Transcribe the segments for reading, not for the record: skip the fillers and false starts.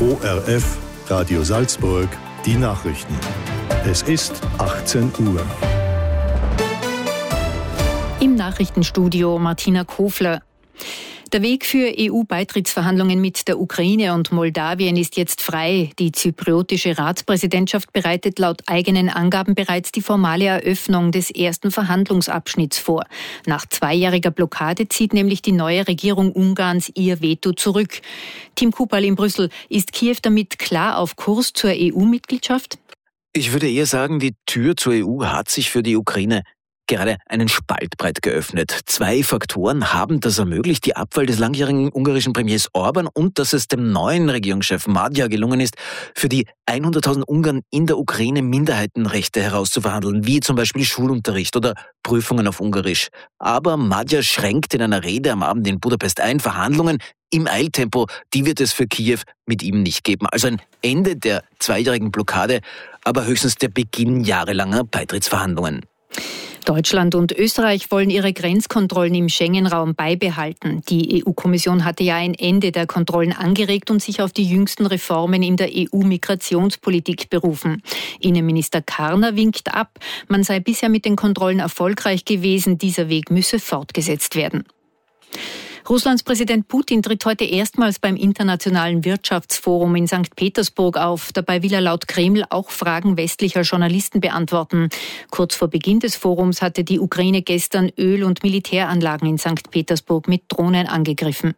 ORF, Radio Salzburg, die Nachrichten. Es ist 18 Uhr. Im Nachrichtenstudio Martina Kofler. Der Weg für EU-Beitrittsverhandlungen mit der Ukraine und Moldawien ist jetzt frei. Die zypriotische Ratspräsidentschaft bereitet laut eigenen Angaben bereits die formale Eröffnung des ersten Verhandlungsabschnitts vor. Nach 2-jähriger Blockade zieht nämlich die neue Regierung Ungarns ihr Veto zurück. Tim Kupal in Brüssel, ist Kiew damit klar auf Kurs zur EU-Mitgliedschaft? Ich würde eher sagen, die Tür zur EU hat sich für die Ukraine gerade einen Spalt breit geöffnet. 2 Faktoren haben das ermöglicht: die Abwahl des langjährigen ungarischen Premiers Orban und dass es dem neuen Regierungschef Magyar gelungen ist, für die 100.000 Ungarn in der Ukraine Minderheitenrechte herauszuverhandeln, wie zum Beispiel Schulunterricht oder Prüfungen auf Ungarisch. Aber Magyar schränkt in einer Rede am Abend in Budapest ein: Verhandlungen im Eiltempo, die wird es für Kiew mit ihm nicht geben. Also ein Ende der 2-jährigen Blockade, aber höchstens der Beginn jahrelanger Beitrittsverhandlungen. Deutschland und Österreich wollen ihre Grenzkontrollen im Schengen-Raum beibehalten. Die EU-Kommission hatte ja ein Ende der Kontrollen angeregt und sich auf die jüngsten Reformen in der EU-Migrationspolitik berufen. Innenminister Karner winkt ab. Man sei bisher mit den Kontrollen erfolgreich gewesen. Dieser Weg müsse fortgesetzt werden. Russlands Präsident Putin tritt heute erstmals beim Internationalen Wirtschaftsforum in St. Petersburg auf. Dabei will er laut Kreml auch Fragen westlicher Journalisten beantworten. Kurz vor Beginn des Forums hatte die Ukraine gestern Öl- und Militäranlagen in St. Petersburg mit Drohnen angegriffen.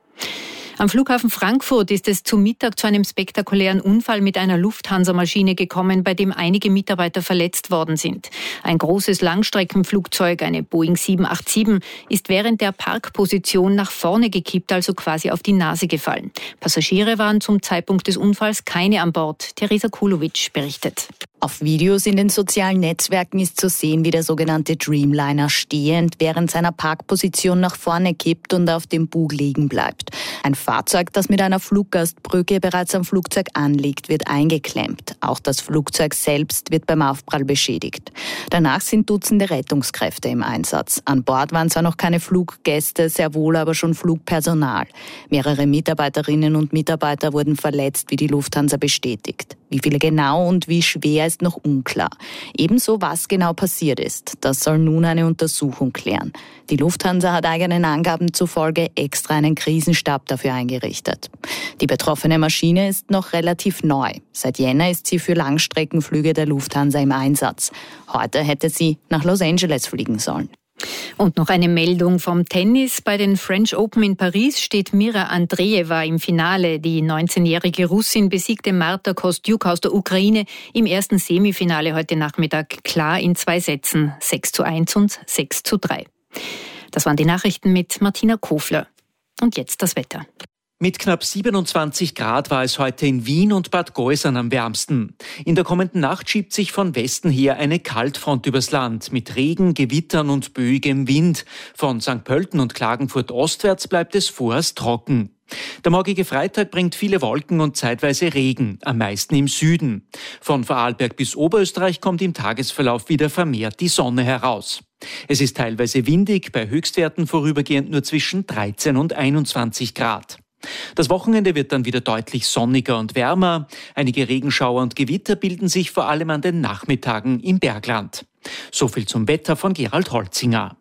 Am Flughafen Frankfurt ist es zum Mittag zu einem spektakulären Unfall mit einer Lufthansa-Maschine gekommen, bei dem einige Mitarbeiter verletzt worden sind. Ein großes Langstreckenflugzeug, eine Boeing 787, ist während der Parkposition nach vorne gekippt, also quasi auf die Nase gefallen. Passagiere waren zum Zeitpunkt des Unfalls keine an Bord. Theresa Kulovic berichtet. Auf Videos in den sozialen Netzwerken ist zu sehen, wie der sogenannte Dreamliner stehend während seiner Parkposition nach vorne kippt und auf dem Bug liegen bleibt. Ein Fahrzeug, das mit einer Fluggastbrücke bereits am Flugzeug anliegt, wird eingeklemmt. Auch das Flugzeug selbst wird beim Aufprall beschädigt. Danach sind Dutzende Rettungskräfte im Einsatz. An Bord waren zwar noch keine Fluggäste, sehr wohl aber schon Flugpersonal. Mehrere Mitarbeiterinnen und Mitarbeiter wurden verletzt, wie die Lufthansa bestätigt. Wie viele genau und wie schwer ist noch unklar. Ebenso, was genau passiert ist. Das soll nun eine Untersuchung klären. Die Lufthansa hat eigenen Angaben zufolge extra einen Krisenstab dafür eingerichtet. Die betroffene Maschine ist noch relativ neu. Seit Jänner ist sie für Langstreckenflüge der Lufthansa im Einsatz. Heute hätte sie nach Los Angeles fliegen sollen. Und noch eine Meldung vom Tennis. Bei den French Open in Paris steht Mira Andreeva im Finale. Die 19-jährige Russin besiegte Marta Kostyuk aus der Ukraine im ersten Semifinale heute Nachmittag klar in 2 Sätzen, 6:1 und 6:3. Das waren die Nachrichten mit Martina Kofler. Und jetzt das Wetter. Mit knapp 27 Grad war es heute in Wien und Bad Gäusern am wärmsten. In der kommenden Nacht schiebt sich von Westen her eine Kaltfront übers Land mit Regen, Gewittern und böigem Wind. Von St. Pölten und Klagenfurt ostwärts bleibt es vorerst trocken. Der morgige Freitag bringt viele Wolken und zeitweise Regen, am meisten im Süden. Von Vorarlberg bis Oberösterreich kommt im Tagesverlauf wieder vermehrt die Sonne heraus. Es ist teilweise windig, bei Höchstwerten vorübergehend nur zwischen 13 und 21 Grad. Das Wochenende wird dann wieder deutlich sonniger und wärmer. Einige Regenschauer und Gewitter bilden sich vor allem an den Nachmittagen im Bergland. So viel zum Wetter von Gerald Holzinger.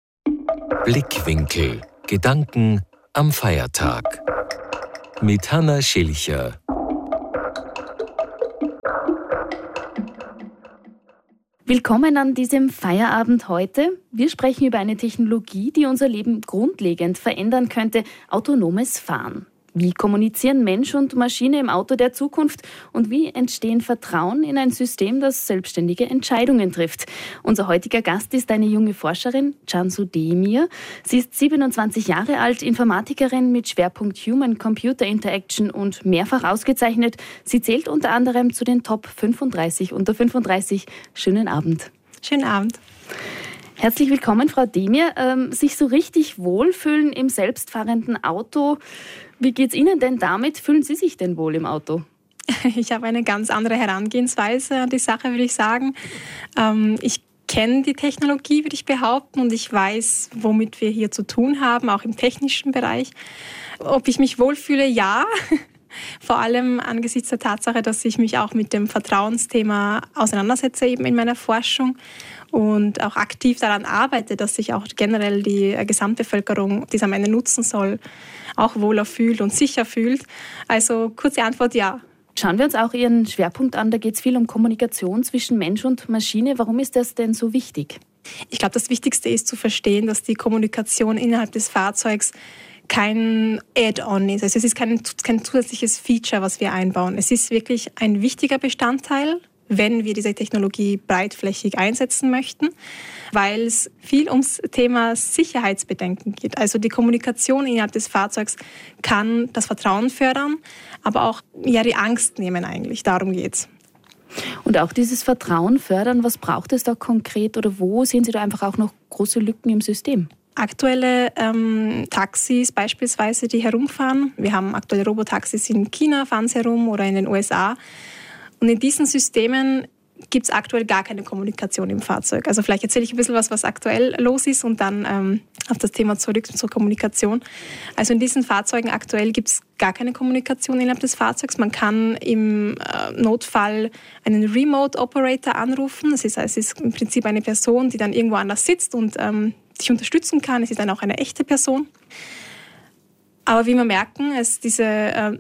Blickwinkel. Gedanken am Feiertag. Mit Hanna Schilcher. Willkommen an diesem Feierabend heute. Wir sprechen über eine Technologie, die unser Leben grundlegend verändern könnte: autonomes Fahren. Wie kommunizieren Mensch und Maschine im Auto der Zukunft und wie entstehen Vertrauen in ein System, das selbstständige Entscheidungen trifft? Unser heutiger Gast ist eine junge Forscherin, Cansu Demir. Sie ist 27 Jahre alt, Informatikerin mit Schwerpunkt Human-Computer Interaction und mehrfach ausgezeichnet. Sie zählt unter anderem zu den Top 35 unter 35. Schönen Abend. Schönen Abend. Herzlich willkommen, Frau Demir. Sich so richtig wohlfühlen im selbstfahrenden Auto. Wie geht's Ihnen denn damit? Fühlen Sie sich denn wohl im Auto? Ich habe eine ganz andere Herangehensweise an die Sache, würde ich sagen. Ich kenne die Technologie, würde ich behaupten, und ich weiß, womit wir hier zu tun haben, auch im technischen Bereich. Ob ich mich wohlfühle? Ja. vor allem angesichts der Tatsache, dass ich mich auch mit dem Vertrauensthema auseinandersetze eben in meiner Forschung und auch aktiv daran arbeite, dass sich auch generell die Gesamtbevölkerung, die es am Ende nutzen soll, auch wohler fühlt und sicher fühlt. Also kurze Antwort, ja. Schauen wir uns auch Ihren Schwerpunkt an. Da geht es viel um Kommunikation zwischen Mensch und Maschine. Warum ist das denn so wichtig? Ich glaube, das Wichtigste ist zu verstehen, dass die Kommunikation innerhalb des Fahrzeugs kein Add-on ist. Also es ist kein zusätzliches Feature, was wir einbauen. Es ist wirklich ein wichtiger Bestandteil, wenn wir diese Technologie breitflächig einsetzen möchten, weil es viel ums Thema Sicherheitsbedenken geht. Also die Kommunikation innerhalb des Fahrzeugs kann das Vertrauen fördern, aber auch die Angst nehmen eigentlich. Darum geht's. Und auch dieses Vertrauen fördern, was braucht es da konkret oder wo sehen Sie da einfach auch noch große Lücken im System? Aktuelle Taxis beispielsweise, die herumfahren. Wir haben aktuelle Robotaxis in China, fahren sie herum, oder in den USA. Und in diesen Systemen gibt es aktuell gar keine Kommunikation im Fahrzeug. Also vielleicht erzähle ich ein bisschen was aktuell los ist und dann auf das Thema zurück zur Kommunikation. Also in diesen Fahrzeugen aktuell gibt es gar keine Kommunikation innerhalb des Fahrzeugs. Man kann im Notfall einen Remote Operator anrufen. Das heißt, es ist im Prinzip eine Person, die dann irgendwo anders sitzt und dich unterstützen kann. Es ist dann auch eine echte Person. Aber wie wir merken, diese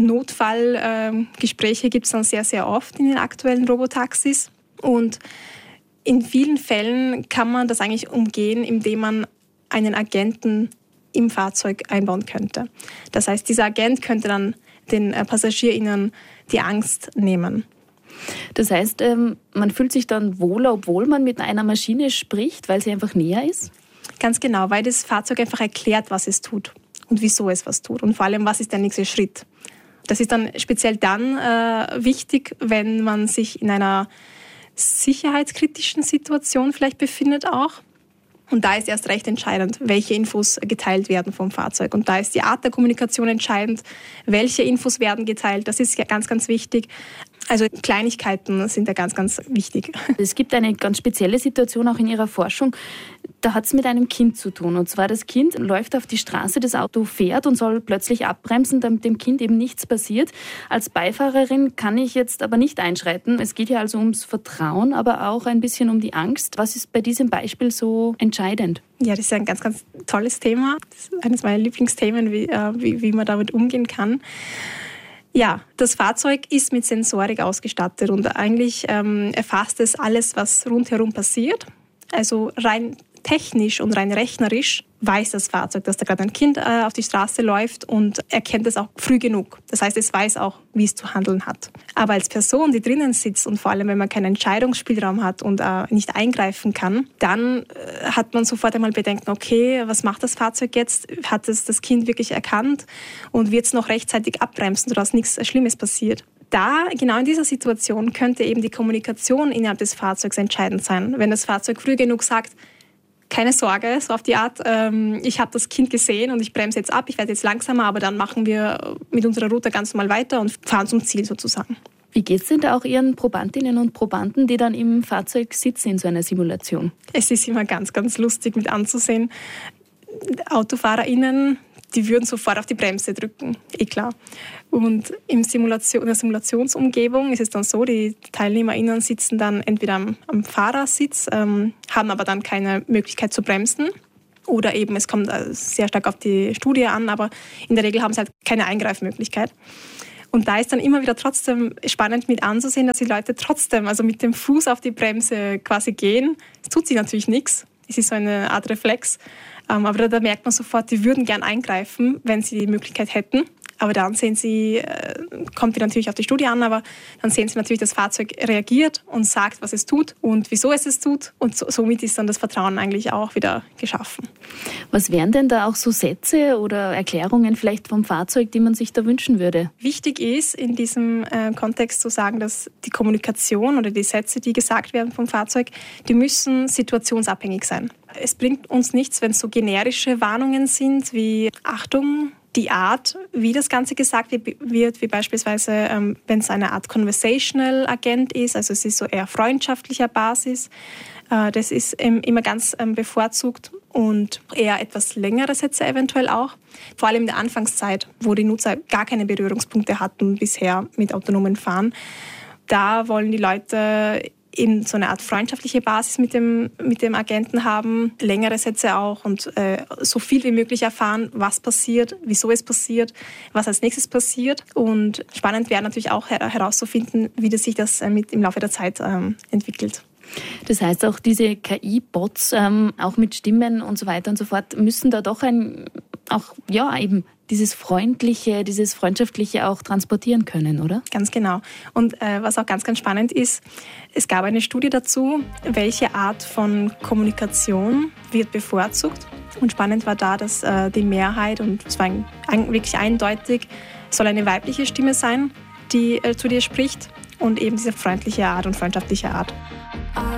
Notfallgespräche gibt es dann sehr, sehr oft in den aktuellen Robotaxis. Und in vielen Fällen kann man das eigentlich umgehen, indem man einen Agenten im Fahrzeug einbauen könnte. Das heißt, dieser Agent könnte dann den PassagierInnen die Angst nehmen. Das heißt, man fühlt sich dann wohler, obwohl man mit einer Maschine spricht, weil sie einfach näher ist? Ganz genau, weil das Fahrzeug einfach erklärt, was es tut und wieso es was tut und vor allem, was ist der nächste Schritt. Das ist dann speziell dann wichtig, wenn man sich in einer sicherheitskritischen Situation vielleicht befindet auch. Und da ist erst recht entscheidend, welche Infos geteilt werden vom Fahrzeug. Und da ist die Art der Kommunikation entscheidend, welche Infos werden geteilt. Das ist ja ganz, ganz wichtig. Also Kleinigkeiten sind da ganz, ganz wichtig. Es gibt eine ganz spezielle Situation auch in Ihrer Forschung. Da hat es mit einem Kind zu tun. Und zwar das Kind läuft auf die Straße, das Auto fährt und soll plötzlich abbremsen, damit dem Kind eben nichts passiert. Als Beifahrerin kann ich jetzt aber nicht einschreiten. Es geht ja also ums Vertrauen, aber auch ein bisschen um die Angst. Was ist bei diesem Beispiel so entscheidend? Ja, das ist ein ganz, ganz tolles Thema. Das ist eines meiner Lieblingsthemen, wie man damit umgehen kann. Ja, das Fahrzeug ist mit Sensorik ausgestattet und eigentlich erfasst es alles, was rundherum passiert. Also rein technisch und rein rechnerisch weiß das Fahrzeug, dass da gerade ein Kind auf die Straße läuft und erkennt es auch früh genug. Das heißt, es weiß auch, wie es zu handeln hat. Aber als Person, die drinnen sitzt und vor allem, wenn man keinen Entscheidungsspielraum hat und nicht eingreifen kann, dann hat man sofort einmal Bedenken, okay, was macht das Fahrzeug jetzt? Hat es das Kind wirklich erkannt und wird es noch rechtzeitig abbremsen, sodass nichts Schlimmes passiert? Da, genau in dieser Situation, könnte eben die Kommunikation innerhalb des Fahrzeugs entscheidend sein. Wenn das Fahrzeug früh genug sagt, keine Sorge, so auf die Art, ich habe das Kind gesehen und ich bremse jetzt ab, ich werde jetzt langsamer, aber dann machen wir mit unserer Route ganz normal weiter und fahren zum Ziel sozusagen. Wie geht es denn da auch Ihren Probandinnen und Probanden, die dann im Fahrzeug sitzen in so einer Simulation? Es ist immer ganz, ganz lustig mit anzusehen. AutofahrerInnen, die würden sofort auf die Bremse drücken, klar. Und in der Simulationsumgebung ist es dann so, die TeilnehmerInnen sitzen dann entweder am Fahrersitz, haben aber dann keine Möglichkeit zu bremsen. Oder eben, es kommt sehr stark auf die Studie an, aber in der Regel haben sie halt keine Eingreifmöglichkeit. Und da ist dann immer wieder trotzdem spannend mit anzusehen, dass die Leute trotzdem, also mit dem Fuß auf die Bremse quasi gehen. Es tut sich natürlich nichts. Es ist so eine Art Reflex. Aber da merkt man sofort, die würden gern eingreifen, wenn sie die Möglichkeit hätten. Aber dann sehen sie, kommt wieder natürlich auf die Studie an, aber dann sehen sie natürlich, das Fahrzeug reagiert und sagt, was es tut und wieso es tut. Und somit ist dann das Vertrauen eigentlich auch wieder geschaffen. Was wären denn da auch so Sätze oder Erklärungen vielleicht vom Fahrzeug, die man sich da wünschen würde? Wichtig ist in diesem Kontext zu sagen, dass die Kommunikation oder die Sätze, die gesagt werden vom Fahrzeug, die müssen situationsabhängig sein. Es bringt uns nichts, wenn es so generische Warnungen sind wie Achtung, die Art, wie das Ganze gesagt wird, wie beispielsweise, wenn es eine Art Conversational Agent ist, also es ist so eher freundschaftlicher Basis, das ist immer ganz bevorzugt. und eher etwas längere Sätze eventuell auch. Vor allem in der Anfangszeit, wo die Nutzer gar keine Berührungspunkte hatten bisher mit autonomen Fahren. Da wollen die Leute eben so eine Art freundschaftliche Basis mit dem Agenten haben, längere Sätze auch und so viel wie möglich erfahren, was passiert, wieso es passiert, was als nächstes passiert. Und spannend wäre natürlich auch herauszufinden, wie sich das im Laufe der Zeit entwickelt. Das heißt, auch diese KI-Bots, auch mit Stimmen und so weiter und so fort, müssen da doch eben dieses Freundliche, dieses Freundschaftliche auch transportieren können, oder? Ganz genau. Und was auch ganz, ganz spannend ist, es gab eine Studie dazu, welche Art von Kommunikation wird bevorzugt. Und spannend war da, dass die Mehrheit, und es war wirklich eindeutig, soll eine weibliche Stimme sein, die zu dir spricht und eben diese freundliche Art und freundschaftliche Art.